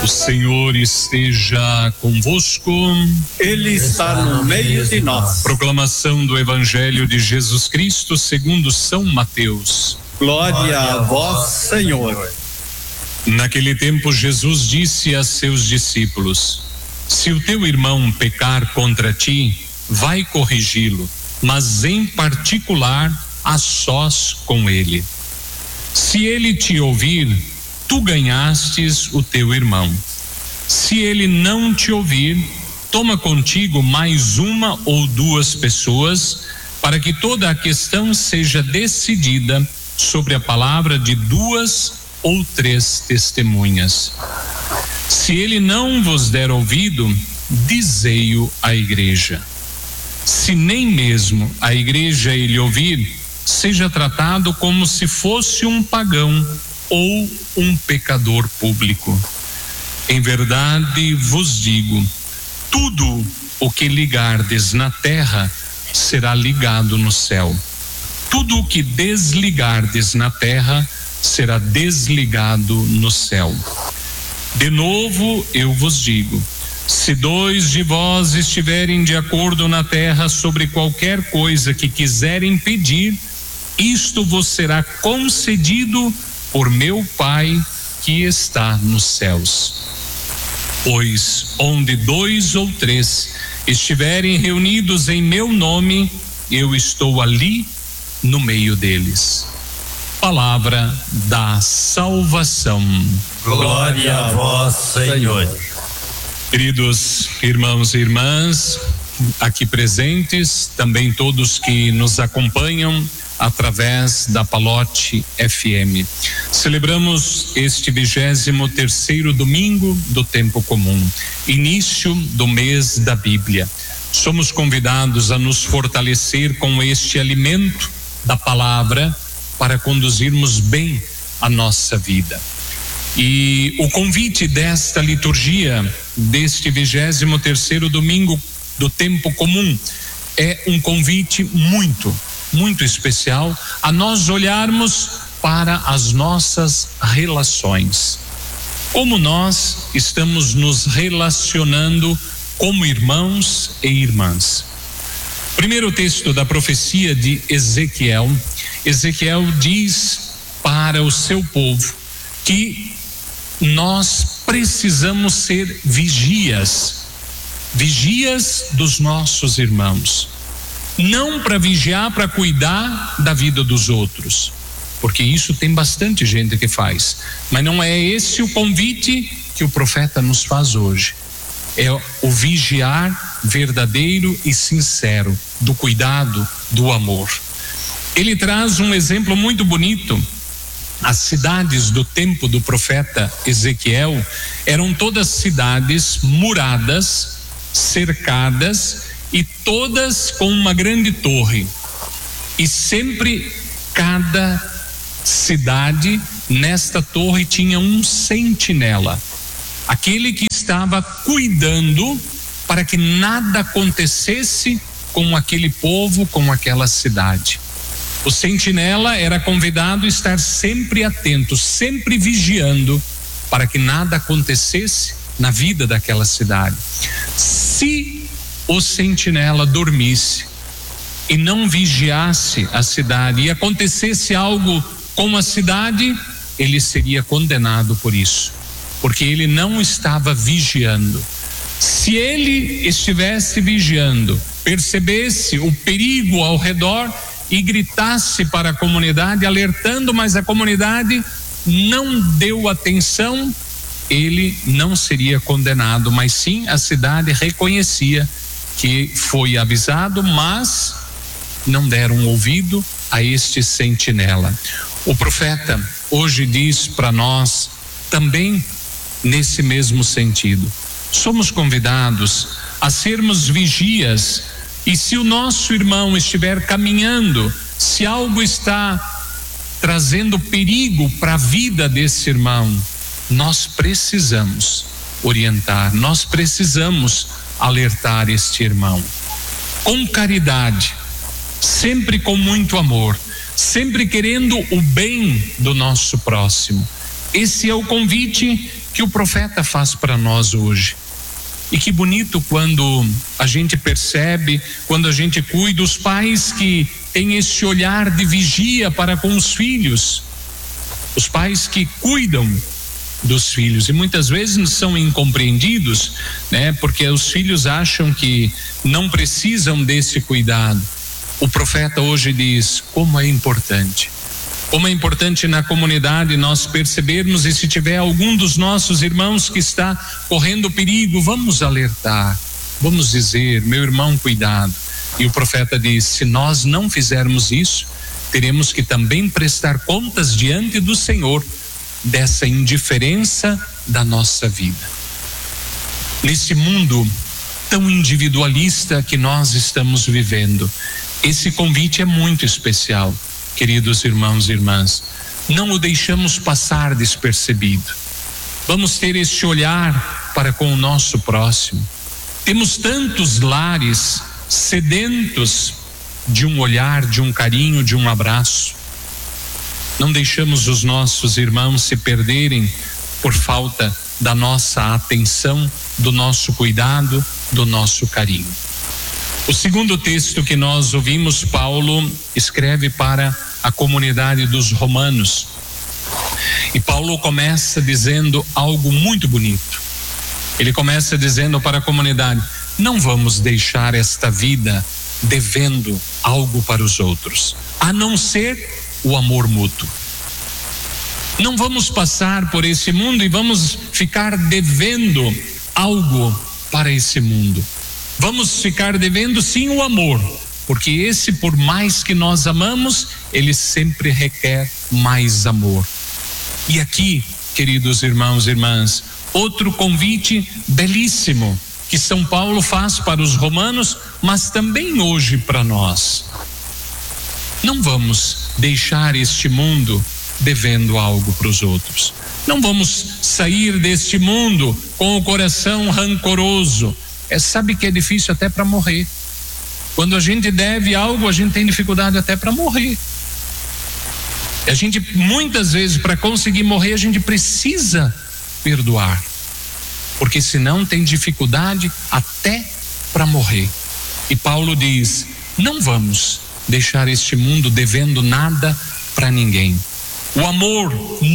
O Senhor esteja convosco. Ele está no meio de nós. Proclamação do Evangelho de Jesus Cristo segundo São Mateus. Glória a vós, Senhor. Naquele tempo Jesus disse a seus discípulos: se o teu irmão pecar contra ti, vai corrigi-lo, mas em particular a sós com ele. Se ele te ouvir, tu ganhastes o teu irmão. Se ele não te ouvir, toma contigo mais uma ou duas pessoas, para que toda a questão seja decidida sobre a palavra de 2 ou 3 testemunhas. Se ele não vos der ouvido, dizei-o à igreja. Se nem mesmo a igreja ele ouvir, seja tratado como se fosse um pagão ou um pecador público. Em verdade vos digo, tudo o que ligardes na terra será ligado no céu. Tudo o que desligardes na terra será desligado no céu. De novo eu vos digo, se 2 de vós estiverem de acordo na terra sobre qualquer coisa que quiserem pedir, isto vos será concedido por meu Pai que está nos céus. Pois onde 2 ou 3 estiverem reunidos em meu nome, eu estou ali no meio deles. Palavra da salvação. Glória a vós, Senhor. Queridos irmãos e irmãs aqui presentes, também todos que nos acompanham através da Palote FM. Celebramos este 23º domingo do tempo comum, início do mês da Bíblia. Somos convidados a nos fortalecer com este alimento da palavra para conduzirmos bem a nossa vida. E o convite desta liturgia, deste 23º domingo do tempo comum, é um convite muito especial a nós olharmos para as nossas relações. Como nós estamos nos relacionando como irmãos e irmãs. Primeiro texto da profecia de Ezequiel diz para o seu povo que nós precisamos ser vigias dos nossos irmãos. Não para vigiar, para cuidar da vida dos outros, porque isso tem bastante gente que faz, mas não é esse o convite que o profeta nos faz hoje. É o vigiar verdadeiro e sincero, do cuidado, do amor. Ele traz um exemplo muito bonito. As cidades do tempo do profeta Ezequiel eram todas cidades muradas, cercadas e todas com uma grande torre. E sempre cada cidade nesta torre tinha um sentinela, aquele que estava cuidando para que nada acontecesse com aquele povo, com aquela cidade. O sentinela era convidado a estar sempre atento, sempre vigiando para que nada acontecesse na vida daquela cidade. Se o sentinela dormisse e não vigiasse a cidade e acontecesse algo com a cidade, ele seria condenado por isso, porque ele não estava vigiando. Se ele estivesse vigiando, percebesse o perigo ao redor e gritasse para a comunidade, alertando, mas a comunidade não deu atenção, ele não seria condenado, mas sim a cidade reconhecia que foi avisado, mas não deram ouvido a este sentinela. O profeta hoje diz para nós também nesse mesmo sentido. Somos convidados a sermos vigias, e se o nosso irmão estiver caminhando, se algo está trazendo perigo para a vida desse irmão, nós precisamos orientar, nós precisamos alertar este irmão com caridade, sempre com muito amor, sempre querendo o bem do nosso próximo. Esse é o convite que o profeta faz para nós hoje. E que bonito quando a gente percebe, quando a gente cuida, os pais que têm esse olhar de vigia para com os filhos, os pais que cuidam dos filhos, e muitas vezes são incompreendidos, né? Porque os filhos acham que não precisam desse cuidado. O profeta hoje diz como é importante na comunidade nós percebermos, e se tiver algum dos nossos irmãos que está correndo perigo, vamos alertar, vamos dizer: meu irmão, cuidado. E o profeta diz: se nós não fizermos isso, teremos que também prestar contas diante do Senhor dessa indiferença da nossa vida. Nesse mundo tão individualista que nós estamos vivendo, esse convite é muito especial. Queridos irmãos e irmãs, não o deixamos passar despercebido. Vamos ter este olhar para com o nosso próximo. Temos tantos lares sedentos de um olhar, de um carinho, de um abraço. Não deixamos os nossos irmãos se perderem por falta da nossa atenção, do nosso cuidado, do nosso carinho. O segundo texto que nós ouvimos, Paulo escreve para a comunidade dos romanos. E Paulo começa dizendo algo muito bonito. Ele começa dizendo para a comunidade: não vamos deixar esta vida devendo algo para os outros, a não ser o amor mútuo. Não vamos passar por esse mundo e vamos ficar devendo algo para esse mundo. Vamos ficar devendo sim o amor, porque esse, por mais que nós amamos, ele sempre requer mais amor. E aqui, queridos irmãos e irmãs, outro convite belíssimo que São Paulo faz para os romanos, mas também hoje para nós. Não vamos deixar este mundo devendo algo para os outros. Não vamos sair deste mundo com o coração rancoroso. Sabe que é difícil até para morrer. Quando a gente deve algo, a gente tem dificuldade até para morrer. A gente, muitas vezes, para conseguir morrer, a gente precisa perdoar, porque senão tem dificuldade até para morrer. E Paulo diz: não vamos deixar este mundo devendo nada para ninguém. O amor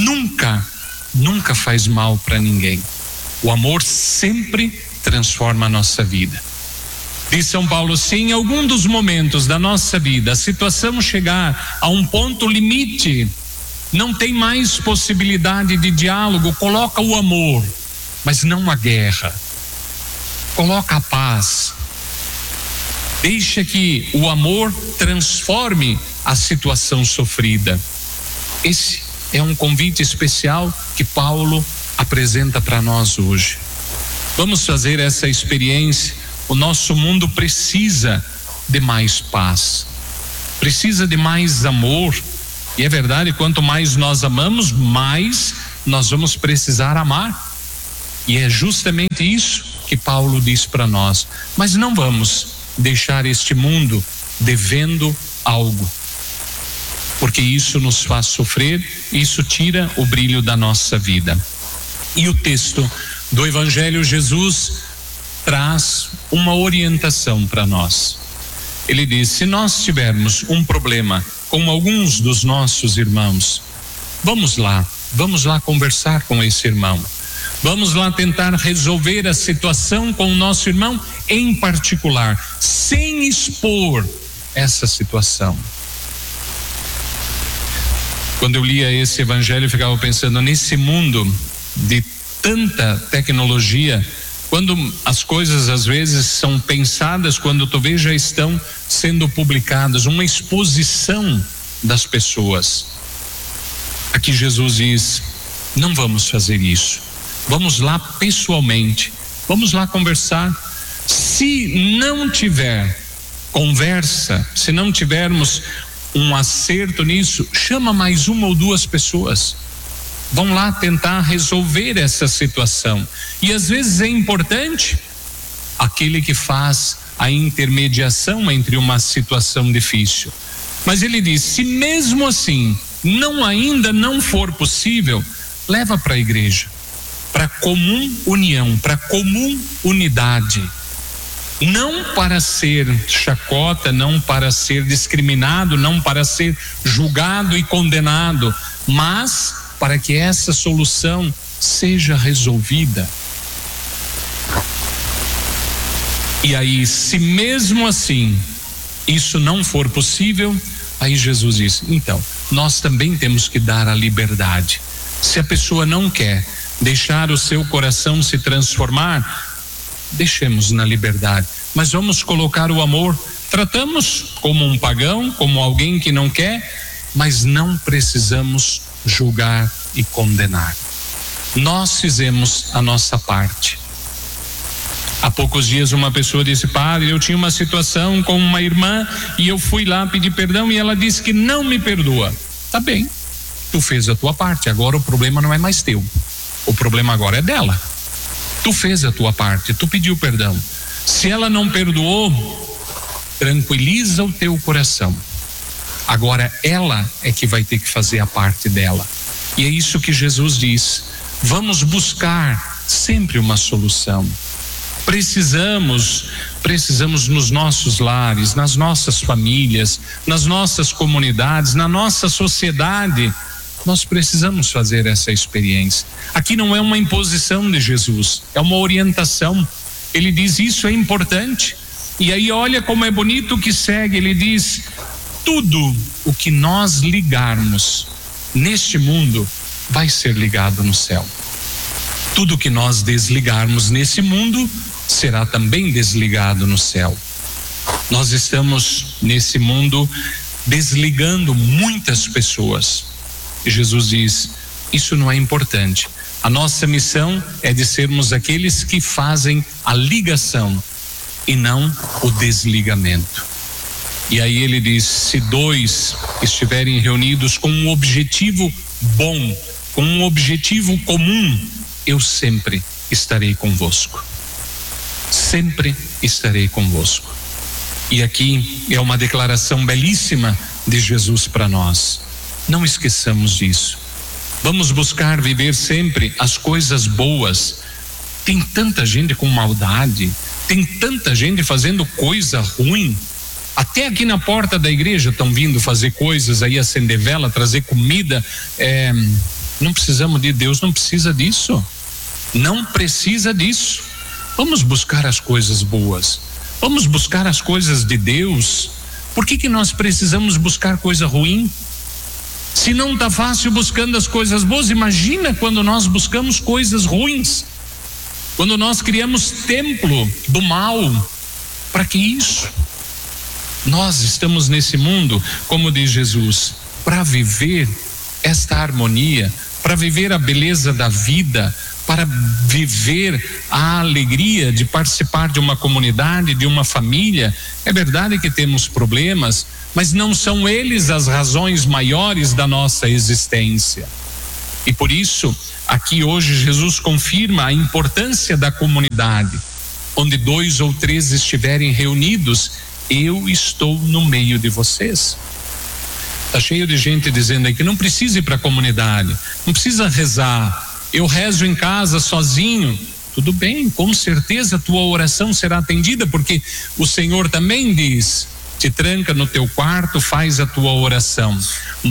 nunca faz mal para ninguém. O amor sempre transforma a nossa vida. Diz São Paulo: se em algum dos momentos da nossa vida a situação chegar a um ponto limite, não tem mais possibilidade de diálogo, coloca o amor, mas não a guerra. Coloca a paz. Deixa que o amor transforme a situação sofrida. Esse é um convite especial que Paulo apresenta para nós hoje. Vamos fazer essa experiência. O nosso mundo precisa de mais paz, precisa de mais amor. E é verdade, quanto mais nós amamos, mais nós vamos precisar amar. E é justamente isso que Paulo diz para nós. Mas não vamos deixar este mundo devendo algo, porque isso nos faz sofrer, isso tira o brilho da nossa vida. E o texto do Evangelho, Jesus traz uma orientação para nós. Ele diz: se nós tivermos um problema com alguns dos nossos irmãos, vamos lá conversar com esse irmão. Vamos lá tentar resolver a situação com o nosso irmão em particular, sem expor essa situação. Quando eu lia esse evangelho, eu ficava pensando nesse mundo de tanta tecnologia, quando as coisas às vezes são pensadas, quando talvez já estão sendo publicadas, uma exposição das pessoas. Aqui Jesus diz: não vamos fazer isso. Vamos lá pessoalmente, vamos lá conversar. Se não tiver conversa, se não tivermos um acerto nisso, chama mais uma ou duas pessoas. Vão lá tentar resolver essa situação. E às vezes é importante aquele que faz a intermediação entre uma situação difícil. Mas ele diz: se mesmo assim ainda não for possível, leva para a igreja. para comum união, para comum unidade. Não para ser chacota, não para ser discriminado, não para ser julgado e condenado, mas para que essa solução seja resolvida. E aí, se mesmo assim isso não for possível, aí Jesus diz: então, nós também temos que dar a liberdade. Se a pessoa não quer deixar o seu coração se transformar, deixemos na liberdade, mas vamos colocar o amor. Tratamos como um pagão, como alguém que não quer, mas não precisamos julgar e condenar. Nós fizemos a nossa parte. Há poucos dias uma pessoa disse: padre, eu tinha uma situação com uma irmã e eu fui lá pedir perdão e ela disse que não me perdoa. Tá bem, tu fez a tua parte, agora o problema não é mais teu, o problema agora é dela. Tu fez a tua parte, tu pediu perdão. Se ela não perdoou, tranquiliza o teu coração. Agora ela é que vai ter que fazer a parte dela. E é isso que Jesus diz: vamos buscar sempre uma solução. Precisamos nos nossos lares, nas nossas famílias, nas nossas comunidades, na nossa sociedade, nós precisamos fazer essa experiência. Aqui não é uma imposição de Jesus, é uma orientação. Ele diz: isso é importante. E aí olha como é bonito o que segue. Ele diz: tudo o que nós ligarmos neste mundo vai ser ligado no céu. Tudo que nós desligarmos nesse mundo será também desligado no céu. Nós estamos nesse mundo desligando muitas pessoas. E Jesus diz: isso não é importante. A nossa missão é de sermos aqueles que fazem a ligação e não o desligamento. E aí ele diz: se dois estiverem reunidos com um objetivo bom, com um objetivo comum, eu sempre estarei convosco. Sempre estarei convosco. E aqui é uma declaração belíssima de Jesus para nós. Não esqueçamos disso. Vamos buscar viver sempre as coisas boas. Tem tanta gente com maldade, tem tanta gente fazendo coisa ruim. Até aqui na porta da igreja estão vindo fazer coisas aí, acender vela, trazer comida. Não precisamos de Deus, não precisa disso. Não precisa disso. Vamos buscar as coisas boas. Vamos buscar as coisas de Deus. Por que nós precisamos buscar coisa ruim? Se não está fácil buscando as coisas boas, imagina quando nós buscamos coisas ruins. Quando nós criamos templo do mal. Para que isso? Nós estamos nesse mundo, como diz Jesus, para viver esta harmonia, para viver a beleza da vida, para viver a alegria de participar de uma comunidade, de uma família. É verdade que temos problemas, mas não são eles as razões maiores da nossa existência. E por isso, aqui hoje Jesus confirma a importância da comunidade. Onde 2 ou 3 estiverem reunidos, eu estou no meio de vocês. Está cheio de gente dizendo aí que não precisa ir para a comunidade, não precisa rezar. Eu rezo em casa sozinho. Tudo bem, com certeza a tua oração será atendida, porque o Senhor também diz: te tranca no teu quarto, faz a tua oração.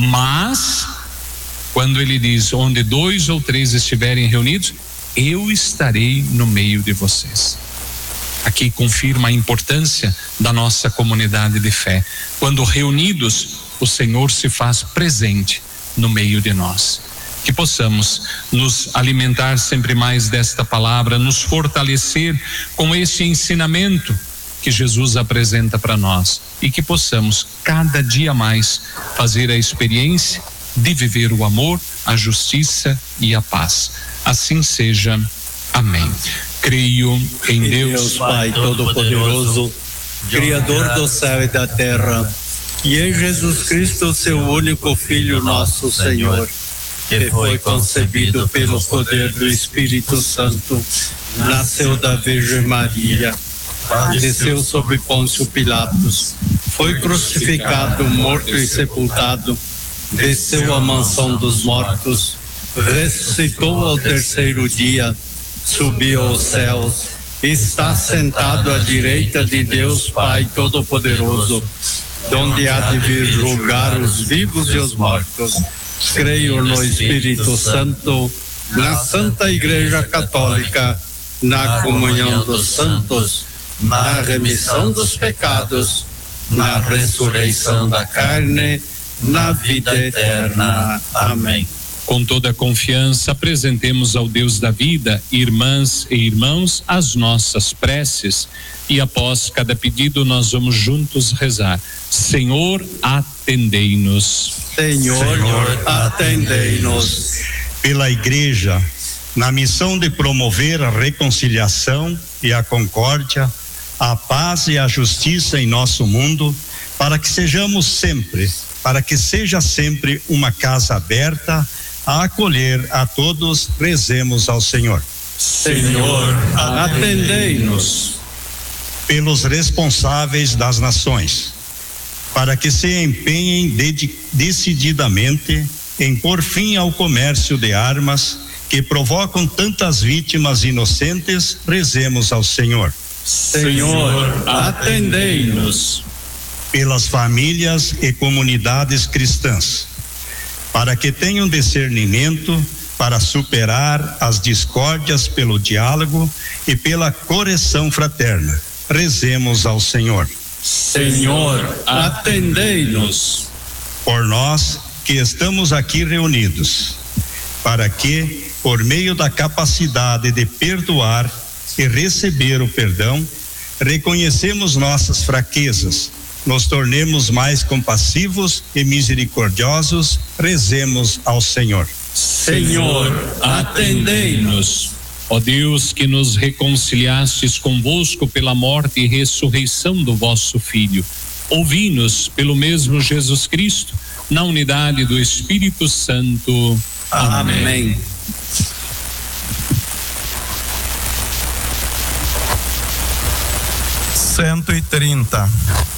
Mas quando ele diz: onde 2 ou 3 estiverem reunidos, eu estarei no meio de vocês. Aqui confirma a importância da nossa comunidade de fé. Quando reunidos, o Senhor se faz presente no meio de nós. Que possamos nos alimentar sempre mais desta palavra, nos fortalecer com esse ensinamento que Jesus apresenta para nós, e que possamos cada dia mais fazer a experiência de viver o amor, a justiça e a paz. Assim seja. Amém. Creio em Deus Pai Todo-Poderoso, Criador do céu e da terra, e em Jesus Cristo, seu único Filho, nosso Senhor, que foi concebido pelo poder do Espírito Santo, nasceu da Virgem Maria, padeceu sob Pôncio Pilatos, foi crucificado, morto e sepultado, desceu à mansão dos mortos, ressuscitou ao terceiro dia, subiu aos céus, está sentado à direita de Deus Pai Todo-Poderoso, donde há de vir julgar os vivos e os mortos. Creio no Espírito Santo, na Santa Igreja Católica, na comunhão dos santos, na remissão dos pecados, na ressurreição da carne, na vida eterna. Amém. Com toda a confiança, apresentemos ao Deus da vida, irmãs e irmãos, as nossas preces. E após cada pedido, nós vamos juntos rezar. Senhor, atendei-nos. Senhor, atendei-nos. Pela Igreja, na missão de promover a reconciliação e a concórdia, a paz e a justiça em nosso mundo, para que seja sempre uma casa aberta a acolher a todos, rezemos ao Senhor. Senhor, atendei-nos. Pelos responsáveis das nações, para que se empenhem decididamente em pôr fim ao comércio de armas que provocam tantas vítimas inocentes, rezemos ao Senhor. Senhor, atendei-nos. Pelas famílias e comunidades cristãs, para que tenham discernimento para superar as discórdias pelo diálogo e pela correção fraterna, rezemos ao Senhor. Senhor, atendei-nos. Por nós que estamos aqui reunidos, para que, por meio da capacidade de perdoar e receber o perdão, reconhecemos nossas fraquezas, nos tornemos mais compassivos e misericordiosos, rezemos ao Senhor. Senhor, atendei-nos. Ó Deus, que nos reconciliastes convosco pela morte e ressurreição do vosso Filho, ouvi-nos pelo mesmo Jesus Cristo, na unidade do Espírito Santo. Amém. Cento e 30.